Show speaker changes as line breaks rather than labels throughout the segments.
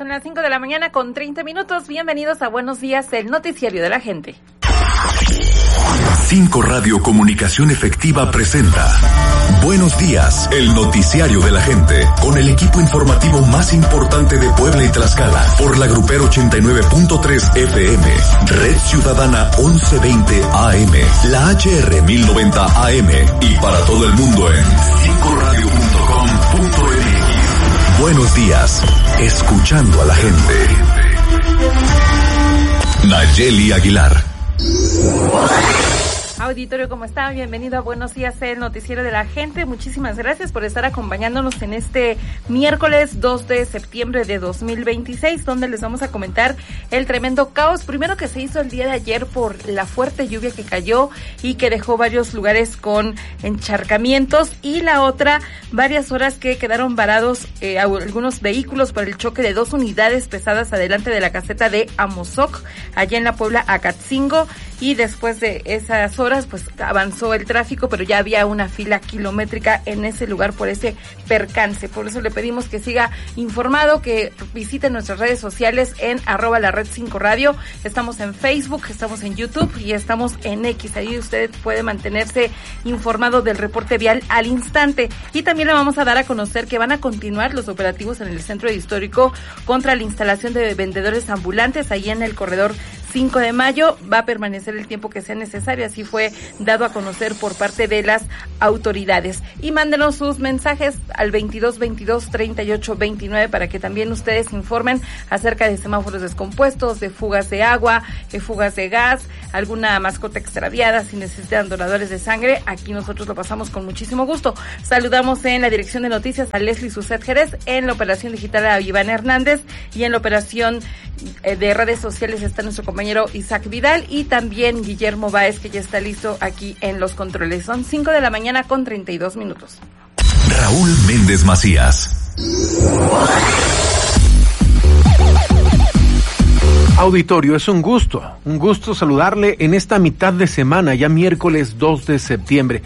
las 5 de la mañana con 30 minutos. Bienvenidos a Buenos Días, el noticiario de la gente.
5 Radio Comunicación Efectiva presenta Buenos Días, el noticiario de la gente, con el equipo informativo más importante de Puebla y Tlaxcala, por la Grupero 89.3 FM, Red Ciudadana 1120 AM, la HR 1090 AM y para todo el mundo en 5radio.com.mx. Buenos días, escuchando a la gente. Nayeli Aguilar.
Auditorio, ¿cómo está? Bienvenido a Buenos Días, el noticiero de la gente. Muchísimas gracias por estar acompañándonos en este miércoles 2 de septiembre de 2026, donde les vamos a comentar el tremendo caos, primero que se hizo el día de ayer por la fuerte lluvia que cayó y que dejó varios lugares con encharcamientos, y la otra, varias horas que quedaron varados algunos vehículos por el choque de 2 unidades pesadas adelante de la caseta de Amozoc, allá en la Puebla Acatzingo, y después de esas horas pues avanzó el tráfico, pero ya había una fila kilométrica en ese lugar por ese percance. Por eso le pedimos que siga informado, que visite nuestras redes sociales en @lared5radio. Estamos en Facebook, estamos en YouTube y estamos en X. Ahí usted puede mantenerse informado del reporte vial al instante. Y también le vamos a dar a conocer que van a continuar los operativos en el centro histórico contra la instalación de vendedores ambulantes ahí en el corredor 5 de mayo. Va a permanecer el tiempo que sea necesario, así fue dado a conocer por parte de las autoridades. Y mándenos sus mensajes al 2222-3829 para que también ustedes informen acerca de semáforos descompuestos, de fugas de agua, de fugas de gas, alguna mascota extraviada, si necesitan donadores de sangre. Aquí nosotros lo pasamos con muchísimo gusto. Saludamos en la dirección de noticias a Leslie Suset Jerez, en la operación digital a Iván Hernández, y en la operación de redes sociales está nuestro compañero Isaac Vidal, y también Guillermo Báez, que ya está listo aquí en los controles. Son 5 de la mañana con 32 minutos.
Raúl Méndez Macías.
Auditorio, es un gusto saludarle en esta mitad de semana, ya miércoles 2 de septiembre,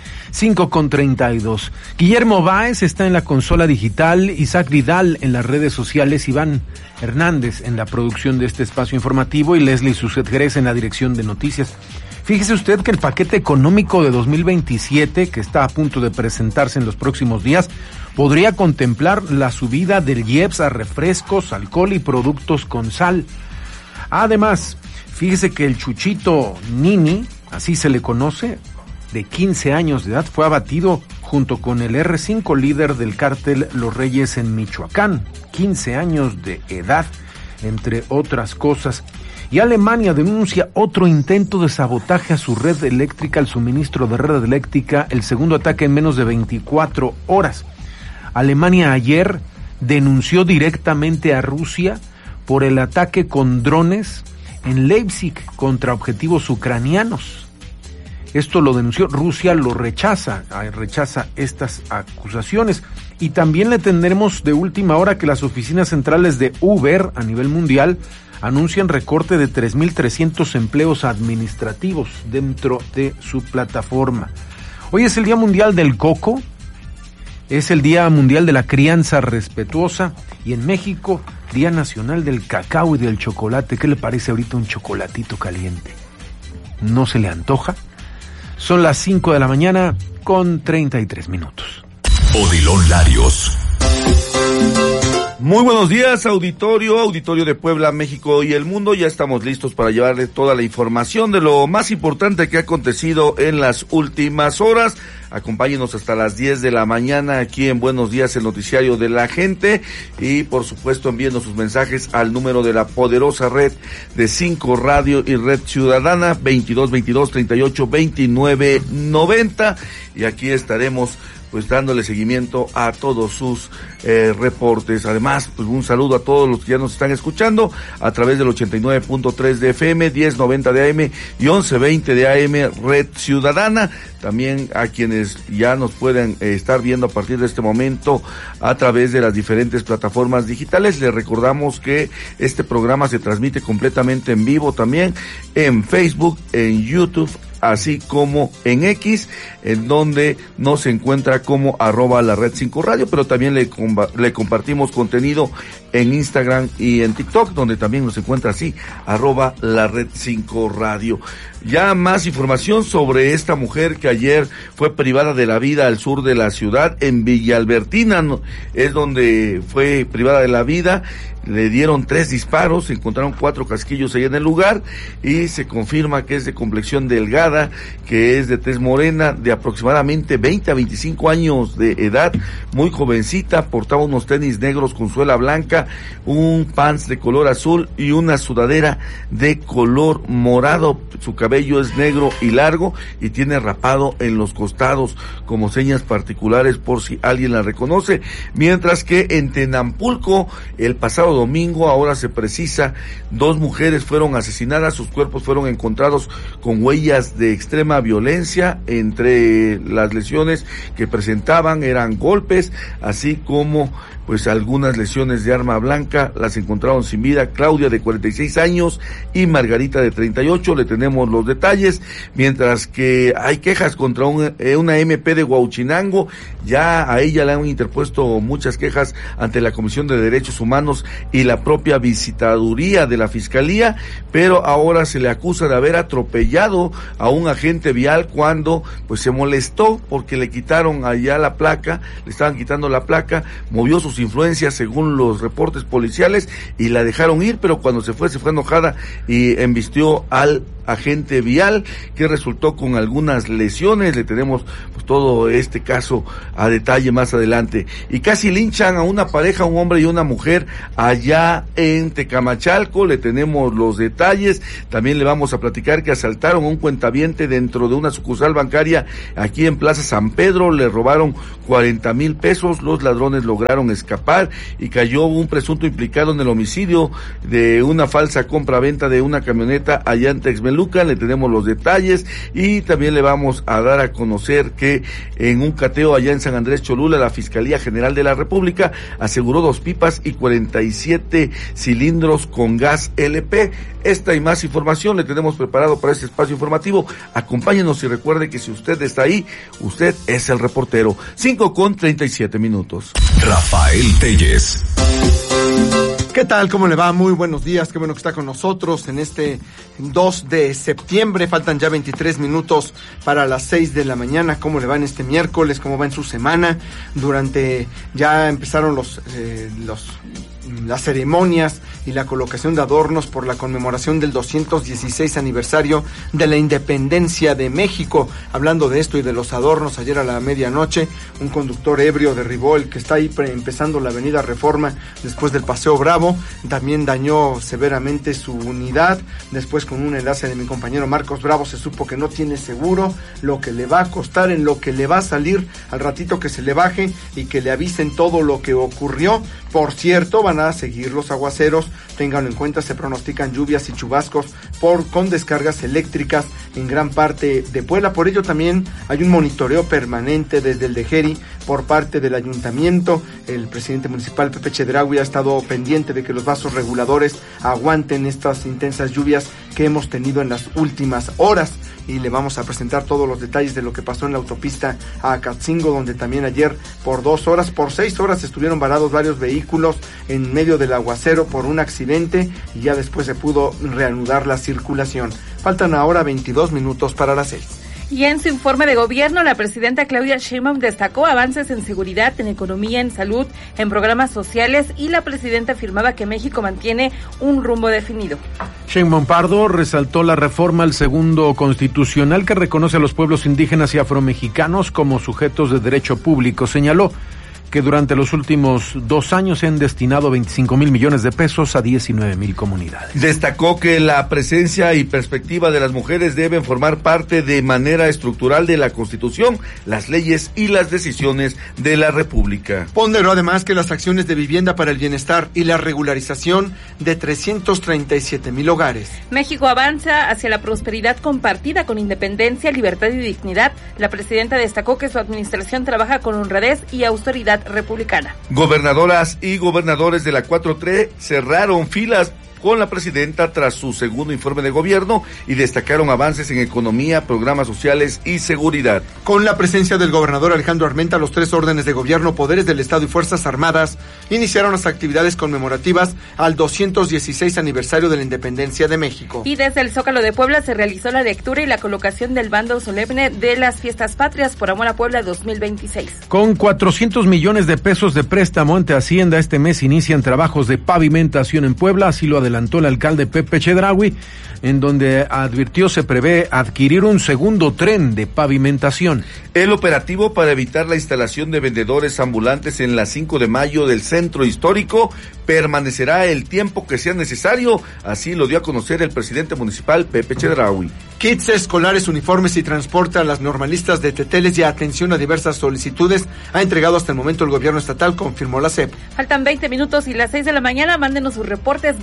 5:32. Guillermo Báez está en la consola digital, Isaac Vidal en las redes sociales, Iván Hernández en la producción de este espacio informativo y Leslie Suset Jerez en la dirección de noticias. Fíjese usted que el paquete económico de 2027, que está a punto de presentarse en los próximos días, podría contemplar la subida del IEPS a refrescos, alcohol y productos con sal. Además, fíjese que el Chuchito Nini, así se le conoce, de 15 años de edad, fue abatido junto con el R5, líder del cártel Los Reyes en Michoacán. 15 años de edad, entre otras cosas. Y Alemania denuncia otro intento de sabotaje a su red eléctrica, al suministro de red eléctrica, el segundo ataque en menos de 24 horas. Alemania ayer denunció directamente a Rusia por el ataque con drones en Leipzig contra objetivos ucranianos. Esto lo denunció, Rusia lo rechaza estas acusaciones. Y también le tendremos de última hora que las oficinas centrales de Uber a nivel mundial anuncian recorte de 3,300 empleos administrativos dentro de su plataforma. Hoy es el Día Mundial del Coco, es el Día Mundial de la Crianza Respetuosa, y en México, Día Nacional del Cacao y del Chocolate. ¿Qué le parece ahorita un chocolatito caliente? ¿No se le antoja? Son las 5 de la mañana con 33 minutos.
Odilon Larios.
Muy buenos días, auditorio de Puebla, México y el mundo. Ya estamos listos para llevarle toda la información de lo más importante que ha acontecido en las últimas horas. Acompáñenos hasta las 10 de la mañana aquí en Buenos Días, el noticiario de la gente, y por supuesto enviando sus mensajes al número de la poderosa red de 5 Radio y Red Ciudadana, 2222-382990, y aquí estaremos pues dándole seguimiento a todos sus reportes. Además, pues un saludo a todos los que ya nos están escuchando a través del 89.3 de FM, 1090 de AM y 1120 de AM Red Ciudadana. También a quienes ya nos pueden estar viendo a partir de este momento a través de las diferentes plataformas digitales. Les recordamos que este programa se transmite completamente en vivo también en Facebook, en YouTube, así como en X, en donde nos encuentra como @LaRed5Radio, pero también le compartimos contenido en Instagram y en TikTok, donde también nos encuentra así, @LaRed5Radio. Ya más información sobre esta mujer que ayer fue privada de la vida al sur de la ciudad, en Villa Albertina, es donde fue privada de la vida. Le dieron 3 disparos, se encontraron 4 casquillos ahí en el lugar y se confirma que es de complexión delgada, que es de tez morena, de aproximadamente 20 a 25 años de edad, muy jovencita, portaba unos tenis negros con suela blanca, un pants de color azul y una sudadera de color morado. Su cabello es negro y largo y tiene rapado en los costados como señas particulares por si alguien la reconoce, mientras que en Tenampulco el pasado domingo, ahora se precisa, 2 mujeres fueron asesinadas, sus cuerpos fueron encontrados con huellas de extrema violencia. Entre las lesiones que presentaban eran golpes, así como pues algunas lesiones de arma blanca. Las encontraron sin vida Claudia, de 46 años, y Margarita, de 38. Le tenemos los detalles, mientras que hay quejas contra una MP de Huauchinango. Ya a ella le han interpuesto muchas quejas ante la Comisión de Derechos Humanos y la propia visitaduría de la Fiscalía, pero ahora se le acusa de haber atropellado a un agente vial cuando pues se molestó porque le quitaron allá la placa, le estaban quitando la placa, movió sus influencias según los reportes policiales y la dejaron ir, pero cuando se fue enojada y embistió al agente vial, que resultó con algunas lesiones. Le tenemos pues todo este caso a detalle más adelante. Y casi linchan a una pareja, un hombre y una mujer, allá en Tecamachalco. Le tenemos los detalles. También le vamos a platicar que asaltaron a un cuentaviente dentro de una sucursal bancaria aquí en Plaza San Pedro. Le robaron 40,000 pesos. Los ladrones lograron escapar y cayó un presunto implicado en el homicidio de una falsa compra-venta de una camioneta allá en Texmelucan. Le tenemos los detalles y también le vamos a dar a conocer que en un cateo allá en San Andrés Cholula, la Fiscalía General de la República aseguró 2 pipas y 47 cilindros con gas LP. Esta y más información le tenemos preparado para este espacio informativo. Acompáñenos y recuerde que si usted está ahí, usted es el reportero. 5:37.
Rafael Telles.
¿Qué tal? ¿Cómo le va? Muy buenos días. Qué bueno que está con nosotros en este 2 de septiembre. Faltan ya 23 minutos para las 6 de la mañana. ¿Cómo le va en este miércoles? ¿Cómo va en su semana? Ya empezaron las ceremonias y la colocación de adornos por la conmemoración del 216 aniversario de la independencia de México. Hablando de esto y de los adornos, ayer a la medianoche un conductor ebrio derribó el que está ahí empezando la avenida Reforma después del Paseo Bravo. También dañó severamente su unidad. Después, con un enlace de mi compañero Marcos Bravo, se supo que no tiene seguro, lo que le va a costar, en lo que le va a salir al ratito que se le baje y que le avisen todo lo que ocurrió. Por cierto, van a seguir los aguaceros, ténganlo en cuenta, se pronostican lluvias y chubascos con descargas eléctricas en gran parte de Puebla. Por ello también hay un monitoreo permanente desde el DEGERI por parte del ayuntamiento. El presidente municipal, Pepe Chedraui, ha estado pendiente de que los vasos reguladores aguanten estas intensas lluvias que hemos tenido en las últimas horas. Y le vamos a presentar todos los detalles de lo que pasó en la autopista a Acatzingo, donde también ayer por 6 horas estuvieron varados varios vehículos en medio del aguacero por un accidente y ya después se pudo reanudar la circulación. Faltan ahora 22 minutos para las 6.
Y en su informe de gobierno, la presidenta Claudia Sheinbaum destacó avances en seguridad, en economía, en salud, en programas sociales, y la presidenta afirmaba que México mantiene un rumbo definido.
Sheinbaum Pardo resaltó la reforma al segundo constitucional que reconoce a los pueblos indígenas y afromexicanos como sujetos de derecho público. Señaló que durante los últimos 2 años se han destinado 25,000 millones de pesos a 19,000 comunidades.
Destacó que la presencia y perspectiva de las mujeres deben formar parte de manera estructural de la Constitución, las leyes y las decisiones de la República.
Ponderó además que las acciones de vivienda para el bienestar y la regularización de 337,000 hogares.
México avanza hacia la prosperidad compartida con independencia, libertad y dignidad. La presidenta destacó que su administración trabaja con honradez y austeridad republicana.
Gobernadoras y gobernadores de la 4T cerraron filas con la presidenta tras su segundo informe de gobierno y destacaron avances en economía, programas sociales y seguridad.
Con la presencia del gobernador Alejandro Armenta, los 3 órdenes de gobierno, poderes del Estado y Fuerzas Armadas iniciaron las actividades conmemorativas al 216 aniversario de la independencia de México.
Y desde el Zócalo de Puebla se realizó la lectura y la colocación del bando solemne de las Fiestas Patrias por Amor a Puebla 2026.
Con 400 millones de pesos de préstamo ante Hacienda, este mes inician trabajos de pavimentación en Puebla, así lo adelantó el alcalde Pepe Chedraui, en donde advirtió se prevé adquirir un segundo tren de pavimentación.
El operativo para evitar la instalación de vendedores ambulantes en la 5 de mayo del centro histórico permanecerá el tiempo que sea necesario, así lo dio a conocer el presidente municipal Pepe Chedraui.
Kits escolares, uniformes y transporte a las normalistas de Teteles y atención a diversas solicitudes ha entregado hasta el momento el gobierno estatal, confirmó la SEP.
Faltan 20 minutos y las 6 de la mañana, mándenos sus reportes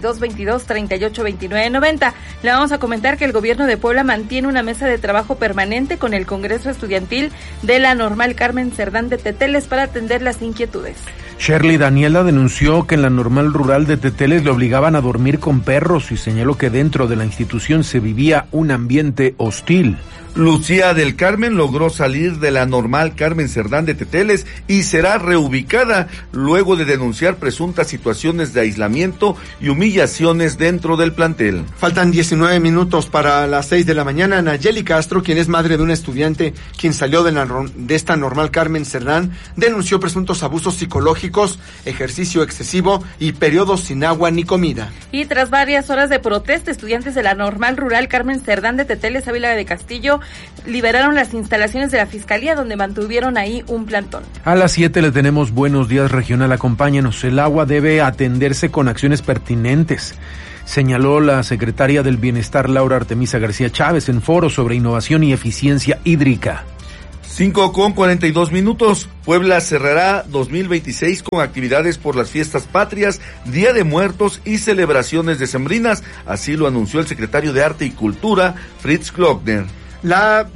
2222-382990. Le vamos a comentar que el gobierno de Puebla mantiene una mesa de trabajo permanente con el Congreso Estudiantil de la Normal Carmen Cerdán de Teteles para atender las inquietudes.
Shirley Daniela denunció que en la Normal Rural de Teteles le obligaban a dormir con perros y señaló que dentro de la institución se vivía un ambiente hostil.
Lucía del Carmen logró salir de la Normal Carmen Cerdán de Teteles y será reubicada luego de denunciar presuntas situaciones de aislamiento y humillaciones dentro del plantel.
Faltan 19 minutos para las 6 de la mañana. Nayeli Castro, quien es madre de una estudiante quien salió de esta Normal Carmen Cerdán, denunció presuntos abusos psicológicos, ejercicio excesivo y periodos sin agua ni comida.
Y tras varias horas de protesta, estudiantes de la Normal Rural Carmen Cerdán de Teteles, Ávila de Castillo, liberaron las instalaciones de la Fiscalía, donde mantuvieron ahí un plantón.
A las 7 le tenemos Buenos Días Regional, acompáñenos. El agua debe atenderse con acciones pertinentes, señaló la secretaria del Bienestar Laura Artemisa García Chávez en foro sobre innovación y eficiencia hídrica.
5:42. Puebla cerrará 2026 con actividades por las fiestas patrias, Día de Muertos y celebraciones decembrinas, así lo anunció el secretario de Arte y Cultura, Fritz Glockner.
La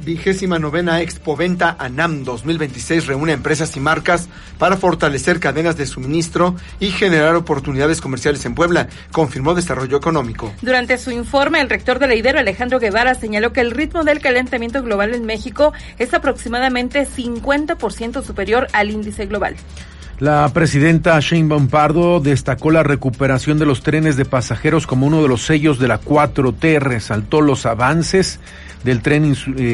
29ª Expoventa ANAM 2026 reúne empresas y marcas para fortalecer cadenas de suministro y generar oportunidades comerciales en Puebla, confirmó Desarrollo Económico.
Durante su informe, el rector de la Ibero, Alejandro Guevara, señaló que el ritmo del calentamiento global en México es aproximadamente 50% superior al índice global.
La presidenta Sheinbaum Pardo destacó la recuperación de los trenes de pasajeros como uno de los sellos de la 4T, resaltó los avances del tren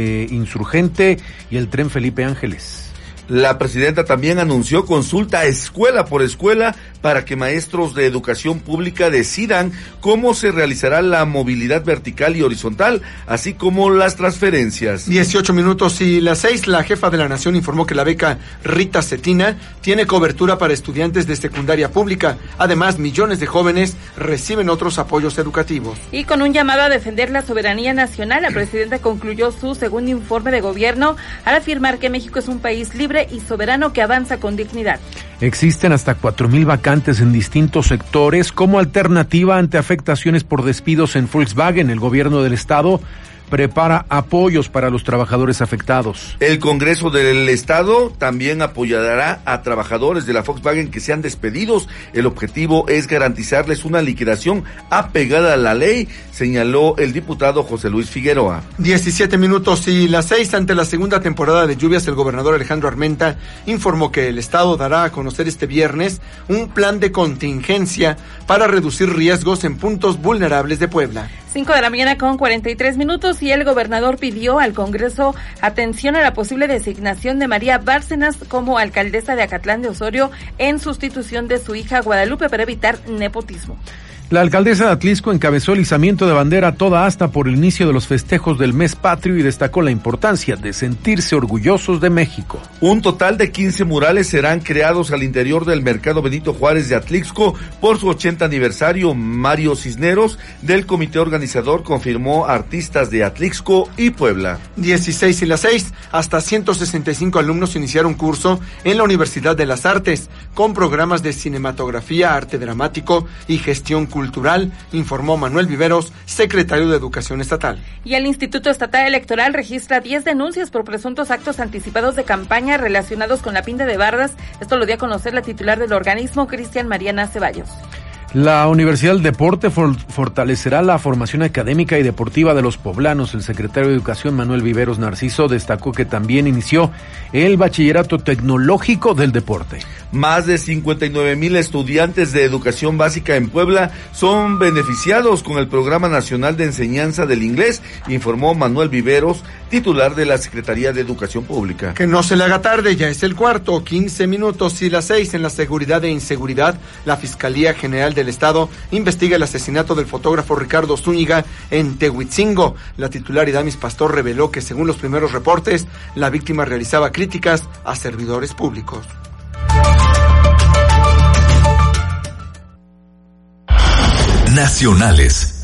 Insurgente y el tren Felipe Ángeles.
La presidenta también anunció consulta escuela por escuela para que maestros de educación pública decidan cómo se realizará la movilidad vertical y horizontal, así como las transferencias.
18 minutos y las 6, la jefa de la Nación informó que la beca Rita Cetina tiene cobertura para estudiantes de secundaria pública. Además, millones de jóvenes reciben otros apoyos educativos.
Y con un llamado a defender la soberanía nacional, la presidenta concluyó su segundo informe de gobierno al afirmar que México es un país libre y soberano que avanza con dignidad.
Existen hasta 4,000 vacantes en distintos sectores como alternativa ante afectaciones por despidos en Volkswagen. El gobierno del estado prepara apoyos para los trabajadores afectados.
El Congreso del Estado también apoyará a trabajadores de la Volkswagen que sean despedidos. El objetivo es garantizarles una liquidación apegada a la ley, señaló el diputado José Luis Figueroa.
17 minutos y las 6, ante la segunda temporada de lluvias, el gobernador Alejandro Armenta informó que el Estado dará a conocer este viernes un plan de contingencia para reducir riesgos en puntos vulnerables de Puebla.
5 de la mañana con 43 minutos y el gobernador pidió al Congreso atención a la posible designación de María Bárcenas como alcaldesa de Acatlán de Osorio en sustitución de su hija Guadalupe para evitar nepotismo.
La alcaldesa de Atlixco encabezó el izamiento de bandera a toda asta por el inicio de los festejos del mes patrio y destacó la importancia de sentirse orgullosos de México.
Un total de 15 murales serán creados al interior del Mercado Benito Juárez de Atlixco por su 80 aniversario. Mario Cisneros, del comité organizador, confirmó artistas de Atlixco y Puebla.
16 y las 6, hasta 165 alumnos iniciaron curso en la Universidad de las Artes con programas de cinematografía, arte dramático y gestión cultural, informó Manuel Viveros, secretario de Educación Estatal.
Y el Instituto Estatal Electoral registra 10 denuncias por presuntos actos anticipados de campaña relacionados con la pinta de bardas. Esto lo dio a conocer la titular del organismo, Cristian Mariana Ceballos.
La Universidad del Deporte fortalecerá la formación académica y deportiva de los poblanos. El secretario de Educación, Manuel Viveros Narciso, destacó que también inició el Bachillerato Tecnológico del Deporte.
Más de 59,000 estudiantes de educación básica en Puebla son beneficiados con el Programa Nacional de Enseñanza del Inglés, informó Manuel Viveros, titular de la Secretaría de Educación Pública.
Que no se le haga tarde, ya es el cuarto, 15 minutos y las 6 en la seguridad e inseguridad. La Fiscalía General del Estado investiga el asesinato del fotógrafo Ricardo Zúñiga en Tehuitzingo. La titular Idamis Pastor reveló que según los primeros reportes, la víctima realizaba críticas a servidores públicos.
Nacionales.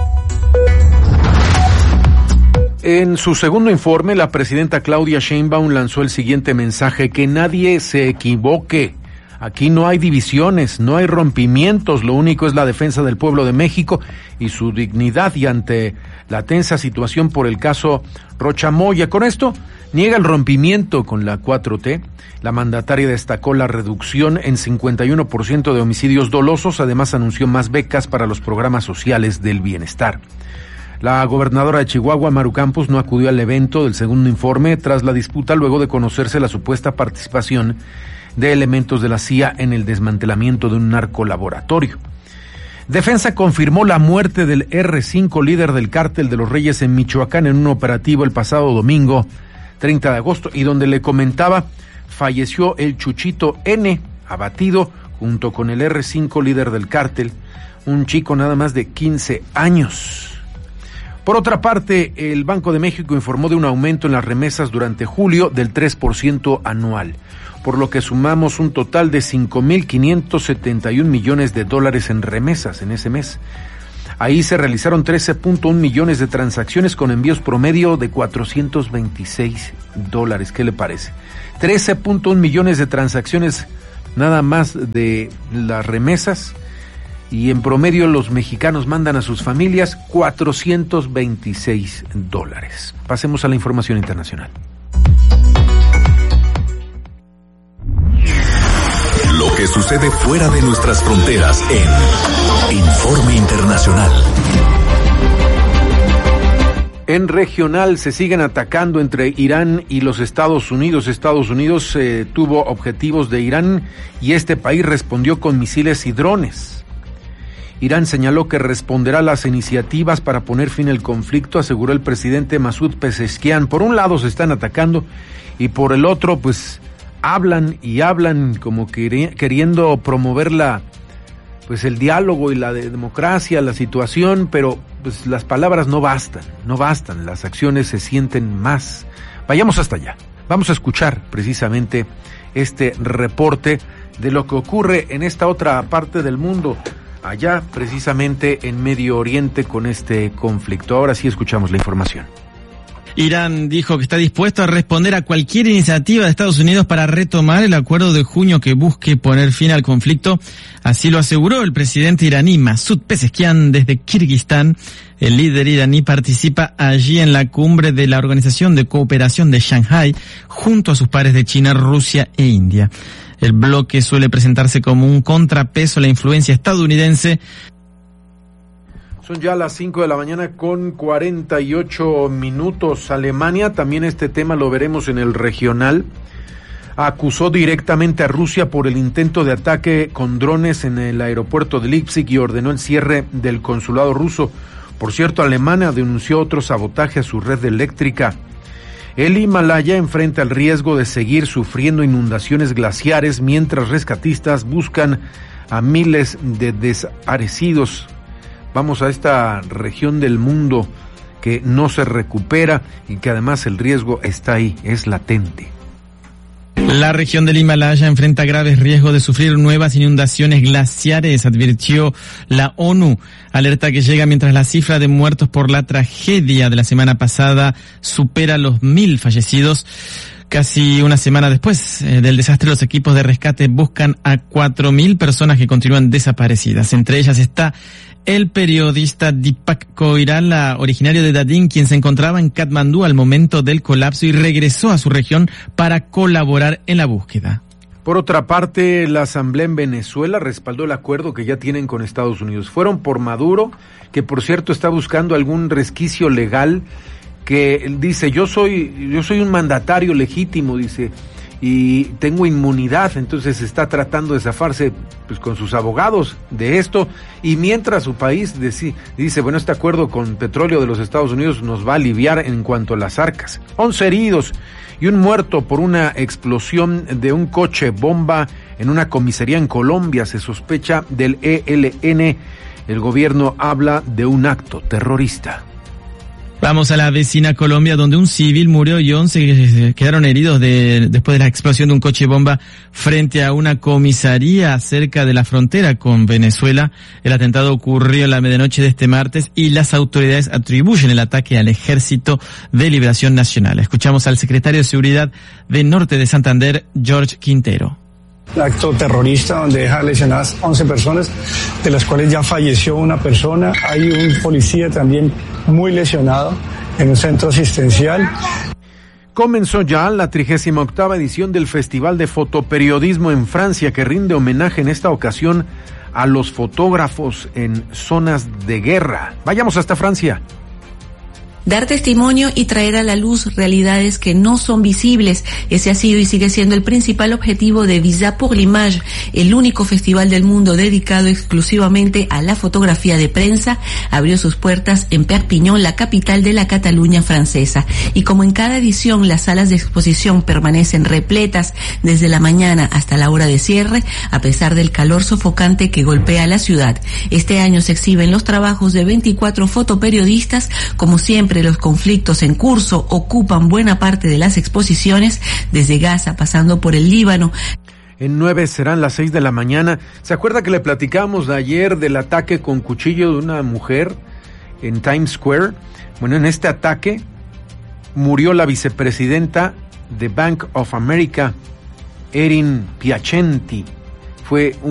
En su segundo informe, la presidenta Claudia Sheinbaum lanzó el siguiente mensaje: que nadie se equivoque. Aquí no hay divisiones, no hay rompimientos, lo único es la defensa del pueblo de México y su dignidad, y ante la tensa situación por el caso Rocha Moya. Con esto, niega el rompimiento con la 4T. La mandataria destacó la reducción en 51% de homicidios dolosos, además anunció más becas para los programas sociales del bienestar. La gobernadora de Chihuahua, Maru Campos, no acudió al evento del segundo informe tras la disputa luego de conocerse la supuesta participación de elementos de la CIA en el desmantelamiento de un narcolaboratorio. Defensa confirmó la muerte del R5, líder del cártel de los Reyes en Michoacán, en un operativo el pasado domingo 30 de agosto, y donde le comentaba, falleció el Chuchito N, abatido junto con el R5, líder del cártel, un chico nada más de 15 años. Por otra parte, el Banco de México informó de un aumento en las remesas durante julio del 3% anual, por lo que sumamos un total de 5.571 millones de dólares en remesas en ese mes. Ahí se realizaron 13.1 millones de transacciones con envíos promedio de $426. ¿Qué le parece? 13.1 millones de transacciones nada más de las remesas, y en promedio los mexicanos mandan a sus familias $426. Pasemos a la información internacional.
Lo que sucede fuera de nuestras fronteras en Informe Internacional.
En regional se siguen atacando entre Irán y los Estados Unidos. Estados Unidos tuvo objetivos de Irán y este país respondió con misiles y drones. Irán señaló que responderá a las iniciativas para poner fin al conflicto, aseguró el presidente Masoud Pezeshkian. Por un lado se están atacando y por el otro pues hablan como queriendo promover el diálogo y la democracia, la situación, pero pues las palabras no bastan, las acciones se sienten más. Vayamos hasta allá. Vamos a escuchar precisamente este reporte de lo que ocurre en esta otra parte del mundo, allá precisamente en Medio Oriente con este conflicto. Ahora sí escuchamos la información.
Irán dijo que está dispuesto a responder a cualquier iniciativa de Estados Unidos para retomar el acuerdo de junio que busque poner fin al conflicto. Así lo aseguró el presidente iraní Masoud Pezeshkian desde Kirguistán. El líder iraní participa allí en la cumbre de la Organización de Cooperación de Shanghái junto a sus pares de China, Rusia e India. El bloque suele presentarse como un contrapeso a la influencia estadounidense.
Son ya las 5 de la mañana con 48 minutos. Alemania, también este tema lo veremos en el regional, acusó directamente a Rusia por el intento de ataque con drones en el aeropuerto de Leipzig y ordenó el cierre del consulado ruso. Por cierto, Alemania denunció otro sabotaje a su red eléctrica. El Himalaya enfrenta el riesgo de seguir sufriendo inundaciones glaciares mientras rescatistas buscan a miles de desaparecidos. Vamos a esta región del mundo que no se recupera y que además el riesgo está ahí, es latente.
La región del Himalaya enfrenta graves riesgos de sufrir nuevas inundaciones glaciares, advirtió la ONU. Alerta que llega mientras la cifra de muertos por la tragedia de la semana pasada supera los 1.000 fallecidos. Casi una semana después del desastre, los equipos de rescate buscan a 4.000 personas que continúan desaparecidas. Entre ellas está el periodista Deepak Koirala, originario de Dadin, quien se encontraba en Katmandú al momento del colapso y regresó a su región para colaborar en la búsqueda.
Por otra parte, la Asamblea en Venezuela respaldó el acuerdo que ya tienen con Estados Unidos. Fueron por Maduro, que por cierto está buscando algún resquicio legal, que dice, yo soy un mandatario legítimo, dice, y tengo inmunidad, entonces está tratando de zafarse pues con sus abogados de esto, y mientras su país dice, bueno, este acuerdo con petróleo de los Estados Unidos nos va a aliviar en cuanto a las arcas. 11 heridos y un muerto por una explosión de un coche bomba en una comisaría en Colombia. Se sospecha del ELN. El gobierno habla de un acto terrorista.
Vamos a la vecina Colombia, donde un civil murió y 11 quedaron heridos después de la explosión de un coche bomba frente a una comisaría cerca de la frontera con Venezuela. El atentado ocurrió en la medianoche de este martes y las autoridades atribuyen el ataque al Ejército de Liberación Nacional. Escuchamos al secretario de Seguridad de Norte de Santander, George Quintero.
Un acto terrorista donde deja lesionadas 11 personas, de las cuales ya falleció una persona. Hay un policía también muy lesionado en un centro asistencial.
Comenzó ya la 38ª edición del Festival de Fotoperiodismo en Francia, que rinde homenaje en esta ocasión a los fotógrafos en zonas de guerra. Vayamos hasta Francia.
Dar testimonio y traer a la luz realidades que no son visibles. Ese ha sido y sigue siendo el principal objetivo de Visa pour l'Image, el único festival del mundo dedicado exclusivamente a la fotografía de prensa. Abrió sus puertas en Perpiñón, la capital de la Cataluña francesa. Y como en cada edición, las salas de exposición permanecen repletas desde la mañana hasta la hora de cierre, a pesar del calor sofocante que golpea la ciudad. Este año se exhiben los trabajos de 24 fotoperiodistas. Como siempre, los conflictos en curso ocupan buena parte de las exposiciones, desde Gaza pasando por el Líbano.
En 9 serán las 6 de la mañana. ¿Se acuerda que le platicamos de ayer del ataque con cuchillo de una mujer en Times Square? Bueno, en este ataque murió la vicepresidenta de Bank of America, Erin Piacenti. Fue